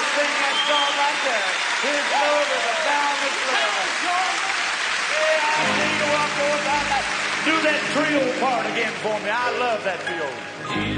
sing that song right there. His love is a boundless love. Yeah, I need to walk over about that. Do that trio part again for me. I love that trio.